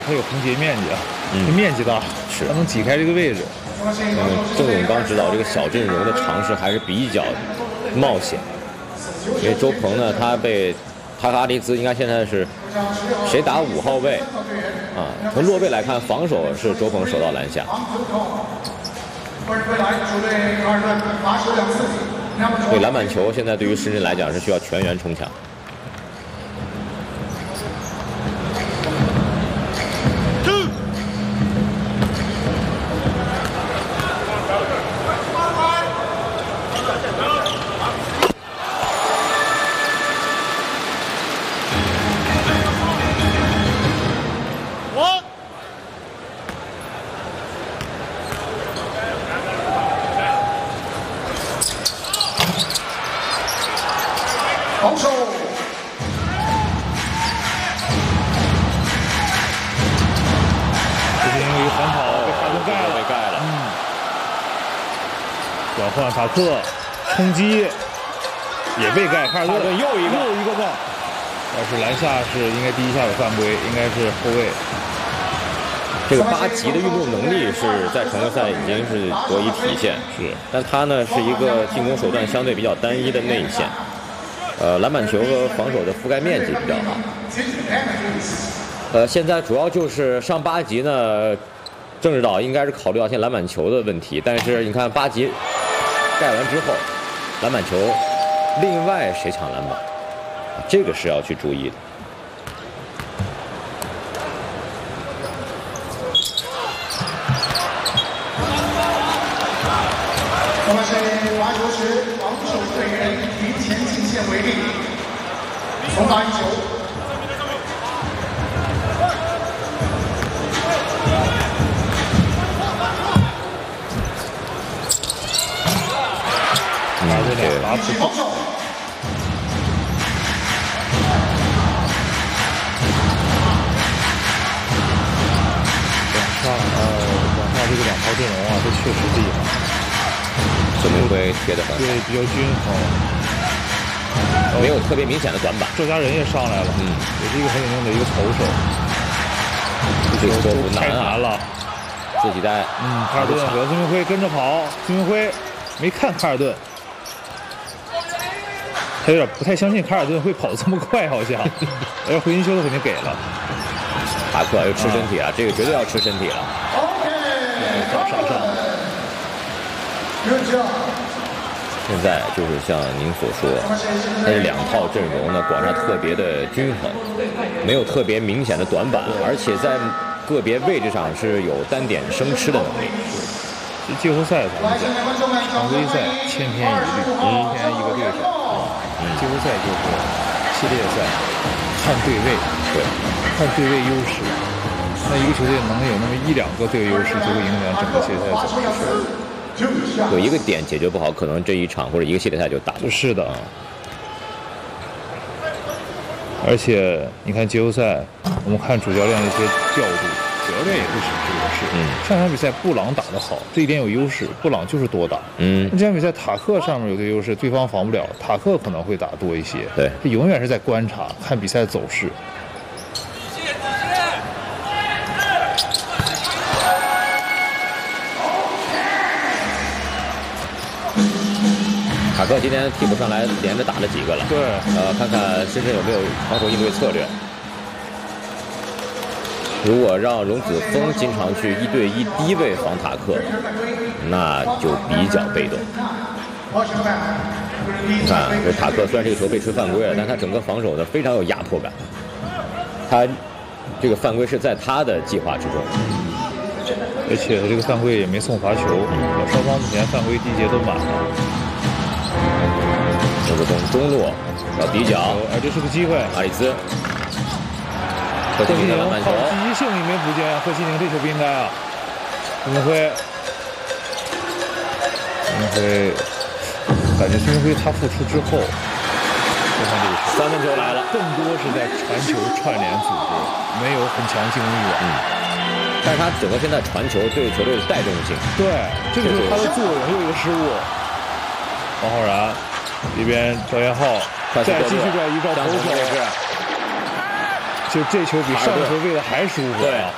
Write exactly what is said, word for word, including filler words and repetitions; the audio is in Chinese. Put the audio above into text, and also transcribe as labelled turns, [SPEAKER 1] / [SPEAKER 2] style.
[SPEAKER 1] 他有横截面积啊，
[SPEAKER 2] 嗯，
[SPEAKER 1] 面积大，
[SPEAKER 2] 是
[SPEAKER 1] 他能挤开这个位置。
[SPEAKER 2] 嗯，郑永刚指导这个小阵容的尝试还是比较冒险，因为周鹏呢，他被哈哈利兹应该现在是谁打五号位啊？从落位来看，防守是周鹏守到篮下。所以篮板球现在对于深圳来讲是需要全员冲抢。
[SPEAKER 3] 防守。
[SPEAKER 1] 这是因为反跑被卡顿盖了，
[SPEAKER 2] 被盖了。
[SPEAKER 1] 嗯。转换塔克，冲击也被盖，卡尔顿
[SPEAKER 2] 又一个
[SPEAKER 1] 又一个棒。要是篮下是应该第一下有犯规，应该是后卫。
[SPEAKER 2] 这个八级的运动能力是在常规赛已经是得以体现，
[SPEAKER 1] 是，
[SPEAKER 2] 但他呢是一个进攻手段相对比较单一的内线。呃，篮板球和防守的覆盖面积比较好。呃，现在主要就是上八级呢，郑指导应该是考虑到现在篮板球的问题，但是你看八级盖完之后，篮板球另外谁抢篮板，这个是要去注意的。
[SPEAKER 3] 我们是罚球时防守队员离前进线为例，重打一球。
[SPEAKER 1] 拿着脸拿出
[SPEAKER 3] 防守。
[SPEAKER 1] 两上呃，两下这个两套阵容啊，这确实厉害。
[SPEAKER 2] 孙明辉贴得很好，
[SPEAKER 1] 对，比较均衡，
[SPEAKER 2] 没有特别明显的短板。
[SPEAKER 1] 赵家人也上来了，
[SPEAKER 2] 嗯，
[SPEAKER 1] 也是一个很有用的一个投手。
[SPEAKER 2] 这个托福
[SPEAKER 1] 太
[SPEAKER 2] 难
[SPEAKER 1] 难了，
[SPEAKER 2] 自己带。
[SPEAKER 1] 嗯，卡尔顿和孙明辉跟着跑，孙明辉没看卡尔顿，他有点不太相信卡尔顿会跑得这么快，好像。要回新修的肯定给了。
[SPEAKER 2] 塔克又吃身体啊，这个绝对要吃身体了。
[SPEAKER 1] 上上上。
[SPEAKER 2] 现在就是像您所说，它这两套阵容呢，广厦特别的均衡，没有特别明显的短板，而且在个别位置上是有单点生吃的能力。
[SPEAKER 1] 这季后赛咱们讲，常规赛千篇一律，一天一个对手。嗯，季后赛就是系列赛，看对位，
[SPEAKER 2] 对，
[SPEAKER 1] 看对位优势。那一个球队能有那么一两个对位优势，就会影响整个系列赛走势。
[SPEAKER 2] 有一个点解决不好，可能这一场或者一个系列赛就打不好。
[SPEAKER 1] 是的，而且你看季后赛，我们看主教练的一些调度，主教练也会审时度势。
[SPEAKER 2] 嗯，
[SPEAKER 1] 上场比赛布朗打得好，这一点有优势，布朗就是多打。
[SPEAKER 2] 嗯，
[SPEAKER 1] 这场比赛塔克上面有个优势，对方防不了，塔克可能会打多一些。
[SPEAKER 2] 对，
[SPEAKER 1] 这永远是在观察，看比赛走势。
[SPEAKER 2] 塔克今天替补上来连着打了几个了，
[SPEAKER 1] 对，
[SPEAKER 2] 呃，看看深圳有没有防守应对策略。如果让荣子峰经常去一对一低位防塔克，那就比较被动。你看，这塔克虽然这个球被吹犯规了，但他整个防守呢非常有压迫感。他这个犯规是在他的计划之中，
[SPEAKER 1] 而且这个犯规也没送罚球，双方目前犯规低节都满了。
[SPEAKER 2] 这个从中路要底角，
[SPEAKER 1] 哎，这是个机会。
[SPEAKER 2] 阿里兹，贺
[SPEAKER 1] 贺西宁
[SPEAKER 2] 的篮板球，
[SPEAKER 1] 靠积极性也没补见，贺西宁这球不应该啊。孙明辉，孙明辉，感觉孙明辉他复出之后，就看这个
[SPEAKER 2] 三分球来了，
[SPEAKER 1] 更多是在传球串联组织，没有很强进攻欲望。
[SPEAKER 2] 嗯，但是他整个现在传球对球队的带动性，
[SPEAKER 1] 对，这个就是他的作用。又一个失误，王浩然这边赵彦浩再继续转移到投手，就这球比上球喂的还舒服。
[SPEAKER 2] 对。